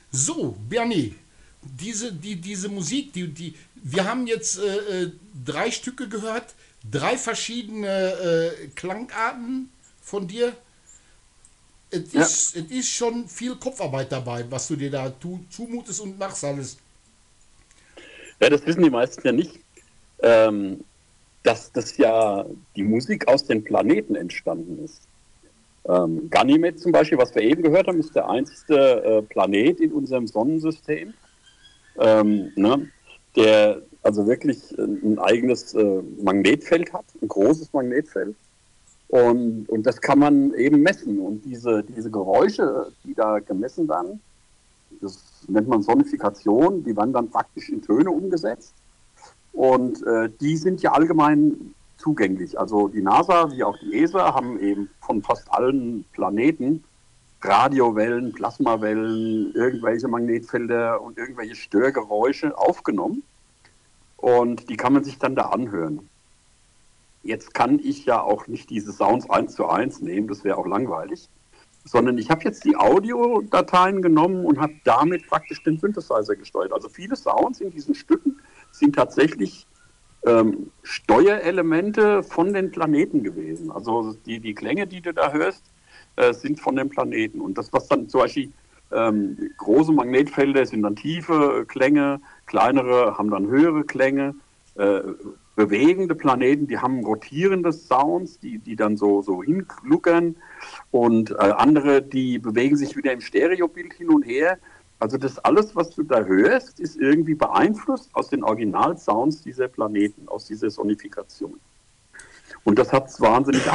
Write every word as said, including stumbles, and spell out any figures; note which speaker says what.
Speaker 1: So, Bernie, diese, die, diese Musik, die, die, wir haben jetzt äh, äh, drei Stücke gehört, drei verschiedene äh, Klangarten von dir. Es
Speaker 2: Ja,
Speaker 1: ist, es ist schon viel Kopfarbeit dabei, was du dir da tu, zumutest und machst alles.
Speaker 2: ja, das wissen die meisten ja nicht, ähm, dass das ja die Musik aus den Planeten entstanden ist. Ähm, Ganymed zum Beispiel, was wir eben gehört haben, ist der einzige äh, Planet in unserem Sonnensystem, ähm, ne, der also wirklich ein, ein eigenes äh, Magnetfeld hat, ein großes Magnetfeld. Und, und das kann man eben messen. Und diese, diese Geräusche, die da gemessen werden, das nennt man Sonifikation, die werden dann praktisch in Töne umgesetzt. Und äh, die sind ja allgemein zugänglich. Also die NASA wie auch die E S A haben eben von fast allen Planeten Radiowellen, Plasmawellen, irgendwelche Magnetfelder und irgendwelche Störgeräusche aufgenommen. Und die kann man sich dann da anhören. Jetzt kann ich ja auch nicht diese Sounds eins zu eins nehmen, das wäre auch langweilig, sondern ich habe jetzt die Audiodateien genommen und habe damit praktisch den Synthesizer gesteuert. Also viele Sounds in diesen Stücken sind tatsächlich ähm, Steuerelemente von den Planeten gewesen. Also die, die Klänge, die du da hörst, äh, sind von den Planeten. Und das, was dann zum Beispiel ähm, große Magnetfelder sind dann tiefe Klänge, kleinere haben dann höhere Klänge. Äh, bewegende Planeten, die haben rotierende Sounds, die, die dann so, so hinkluckern. Und äh, andere, die bewegen sich wieder im Stereobild hin und her. Also das alles, was du da hörst, ist irgendwie beeinflusst aus den Originalsounds dieser Planeten, aus dieser Sonifikation. Und das hat es wahnsinnig